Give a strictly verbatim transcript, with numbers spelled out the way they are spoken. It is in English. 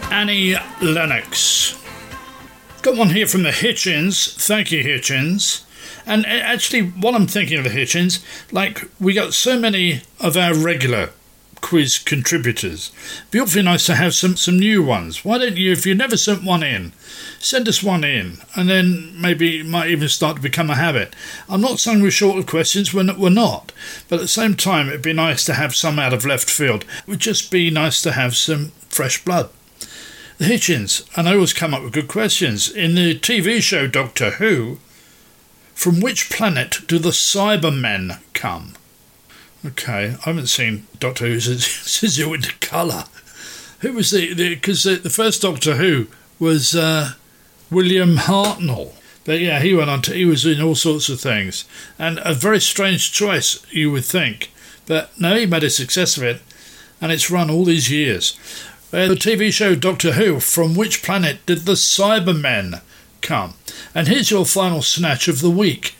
Annie Lennox. Got one here from the Hitchens. Thank you, Hitchens. And actually, while I'm thinking of the Hitchens, like, we got so many of our regular quiz contributors. It'd be awfully nice to have some, some new ones. Why don't you, if you never sent one in, send us one in, and then maybe it might even start to become a habit. I'm not saying we're short of questions, we're not, we're not. But at the same time, it'd be nice to have some out of left field. It would just be nice to have some fresh blood. The Hitchens, and I always come up with good questions. In the T V show Doctor Who, from which planet do the Cybermen come? Okay, I haven't seen Doctor Who since, since it went to colour. Who was the... Because the, the, the first Doctor Who was uh, William Hartnell. But yeah, he went on to... He was in all sorts of things. And a very strange choice, you would think. But no, he made a success of it. And it's run all these years. Uh, the T V show Doctor Who, from which planet did the Cybermen come? And here's your final snatch of the week.